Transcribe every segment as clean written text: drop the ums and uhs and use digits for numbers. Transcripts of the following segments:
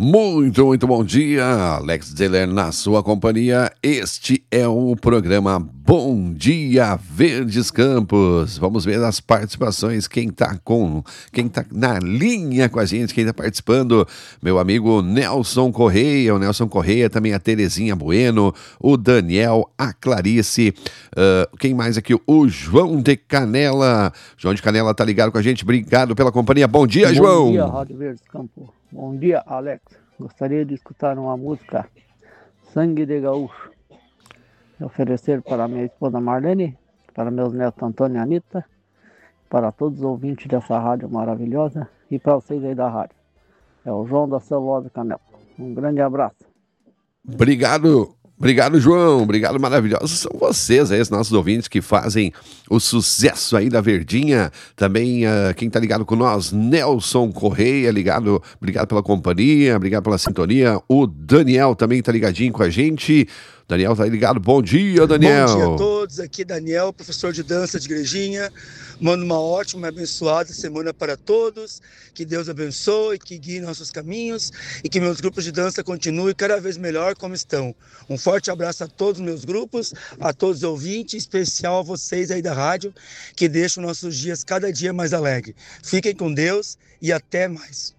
Muito bom dia, Alex Zeller na sua companhia. Este é o programa Bom Dia Verdes Campos. Vamos ver as participações, quem tá na linha com a gente, quem tá participando. Meu amigo Nelson Correia, também a Terezinha Bueno, o Daniel, a Clarice, quem mais aqui? O João de Canela. João de Canela tá ligado com a gente, obrigado pela companhia. Bom dia, João. Bom dia, Rádio Verdes Campos. Bom dia, Alex. Gostaria de escutar uma música, Sangue de Gaúcho. E oferecer para minha esposa Marlene, para meus netos Antônio e Anitta, para todos os ouvintes dessa rádio maravilhosa e para vocês aí da rádio. É o João da Celulose Canela. Um grande abraço. Obrigado, João. Obrigado, maravilhosos. São vocês aí, os nossos ouvintes que fazem o sucesso aí da Verdinha. Também quem tá ligado com nós, Nelson Correia, obrigado pela companhia, obrigado pela sintonia. O Daniel também tá ligadinho com a gente. Daniel tá ligado. Bom dia, Daniel. Bom dia a todos. Aqui Daniel, professor de dança de Igrejinha. Mando uma ótima e abençoada semana para todos. Que Deus abençoe, que guie nossos caminhos e que meus grupos de dança continuem cada vez melhor como estão. Um forte abraço a todos os meus grupos, a todos os ouvintes, em especial a vocês aí da rádio, que deixam nossos dias cada dia mais alegres. Fiquem com Deus e até mais.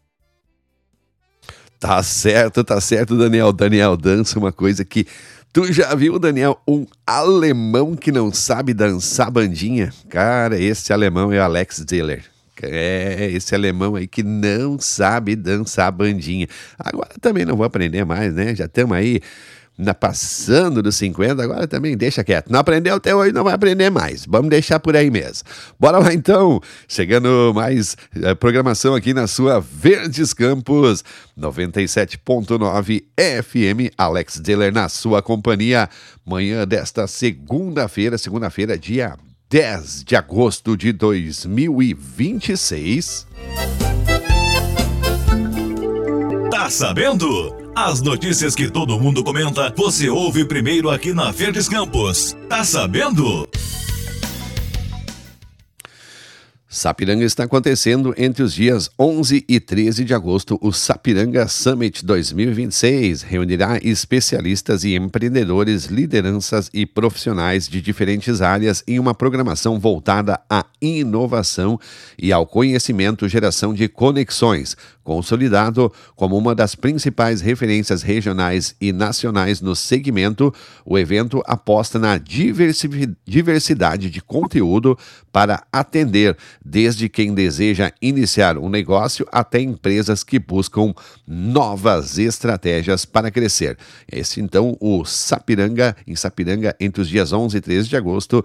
Tá certo, Daniel. Daniel dança uma coisa que... Tu já viu, Daniel, um alemão que não sabe dançar bandinha? Cara, esse alemão é o Alex Zeller. É, esse alemão aí que não sabe dançar bandinha. Agora também não vou aprender mais, né? Já estamos aí passando dos 50, agora também deixa quieto. Não aprendeu até hoje, não vai aprender mais. Vamos deixar por aí mesmo. Bora lá então, chegando mais programação aqui na sua Verdes Campos, 97.9 FM, Alex Zeller na sua companhia. Manhã desta segunda-feira, dia 10 de agosto de 2026. Tá sabendo? As notícias que todo mundo comenta, você ouve primeiro aqui na Verdes Campos. Tá sabendo? Sapiranga está acontecendo entre os dias 11 e 13 de agosto. O Sapiranga Summit 2026 reunirá especialistas e empreendedores, lideranças e profissionais de diferentes áreas em uma programação voltada à inovação e ao conhecimento, geração de conexões. Consolidado como uma das principais referências regionais e nacionais no segmento, o evento aposta na diversidade de conteúdo para atender desde quem deseja iniciar um negócio até empresas que buscam novas estratégias para crescer. Esse então o Sapiranga, em Sapiranga, entre os dias 11 e 13 de agosto,